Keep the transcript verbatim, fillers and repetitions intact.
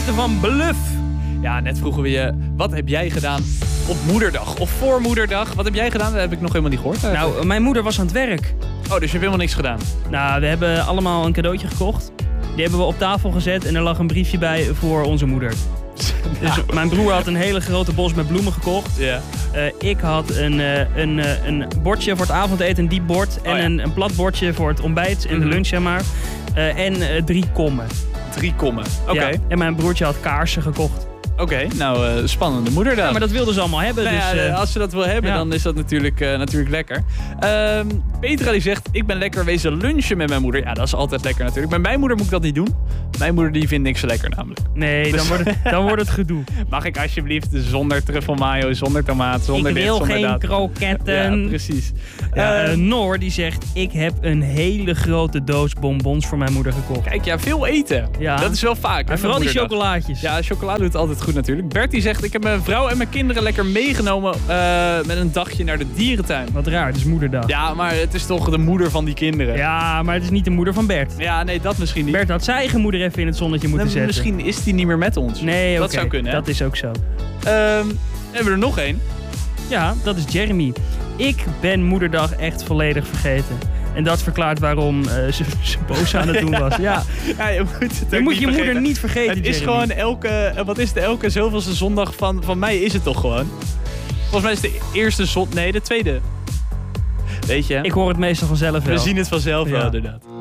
hoogte van Bluff. Ja, net vroegen we je, wat heb jij gedaan op moederdag? Of voor moederdag? Wat heb jij gedaan? Dat heb ik nog helemaal niet gehoord. Eigenlijk. Nou, mijn moeder was aan het werk. Oh, dus je hebt helemaal niks gedaan? Nou, we hebben allemaal een cadeautje gekocht. Die hebben we op tafel gezet en er lag een briefje bij voor onze moeder. Dus mijn broer had een hele grote bos met bloemen gekocht. Ja. Uh, ik had een, uh, een, uh, een bordje voor het avondeten, een diep bord. En oh, ja. een, een plat bordje voor het ontbijt en mm-hmm. de lunch, zeg maar. Uh, en uh, drie kommen. Drie kommen, oké. Okay. Ja. En mijn broertje had kaarsen gekocht. Oké, okay, nou uh, spannende moederdag. Ja, maar dat wilden ze allemaal hebben. Nou dus, ja, uh, als ze dat wil hebben, ja. dan is dat natuurlijk, uh, natuurlijk lekker. Uh, Petra die zegt, ik ben lekker wezen lunchen met mijn moeder. Ja, dat is altijd lekker natuurlijk. Met mijn moeder moet ik dat niet doen. Mijn moeder die vindt niks zo lekker namelijk. Nee, dus... dan, wordt het, dan wordt het gedoe. Mag ik alsjeblieft zonder truffel mayo, zonder tomaat, zonder ik dit, wil zonder geen dat. kroketten. Ja, precies. Ja, uh, uh, Noor die zegt, ik heb een hele grote doos bonbons voor mijn moeder gekocht. Kijk, ja, veel eten. Ja. Dat is wel vaak. En vooral die chocolaatjes. Ja, chocolade doet altijd goed natuurlijk. Bert die zegt, ik heb mijn vrouw en mijn kinderen lekker meegenomen uh, met een dagje naar de dierentuin. Wat raar, het is moederdag. Ja, maar het is toch de moeder van die kinderen. Ja, maar het is niet de moeder van Bert. Ja, nee, dat misschien niet. Bert had zijn eigen moeder even in het zonnetje moeten nee, zetten. Misschien is die niet meer met ons. Nee, dat okay, zou kunnen. Hè? Dat is ook zo. Um, hebben we er nog één? Ja, dat is Jeremy. Ik ben moederdag echt volledig vergeten. En dat verklaart waarom uh, ze, ze boos aan het doen was. Ja, ja je moet, het je, moet niet je vergeten. moeder niet vergeten, Het is Jeremy. gewoon elke, wat is het, elke zoveelste zondag van, van mij is het toch gewoon? Volgens mij is de eerste zon, nee de tweede. Weet je? Ik hoor het meestal vanzelf wel. We zien het vanzelf ja. wel inderdaad.